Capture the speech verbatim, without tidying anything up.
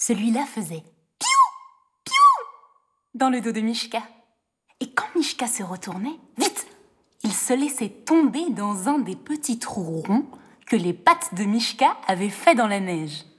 Celui-là faisait « piou, piou » dans le dos de Mishka. Et quand Mishka se retournait, vite, il se laissait tomber dans un des petits trous ronds que les pattes de Mishka avaient fait dans la neige.